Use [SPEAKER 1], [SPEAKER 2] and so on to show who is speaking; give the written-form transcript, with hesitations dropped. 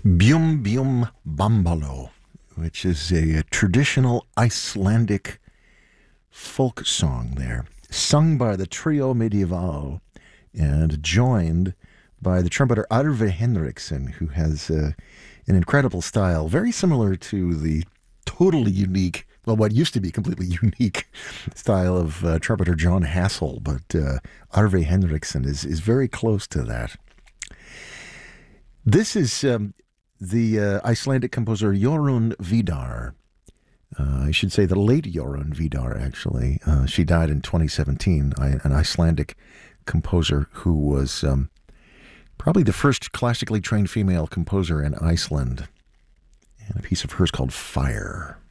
[SPEAKER 1] Bjum Bjum Bambalo, which is a traditional Icelandic folk song there, sung by the Trio Medieval and joined by the trumpeter Arve Henriksen, who has an incredible style, very similar to the totally unique, well, what used to be completely unique style of trumpeter John Hassel, but Arve Henriksen is very close to that. This is the Icelandic composer Jorunn Vidar. I should say the late Jorunn Vidar, actually. She died in 2017, an Icelandic composer who was probably the first classically trained female composer in Iceland. And a piece of hers called Fire.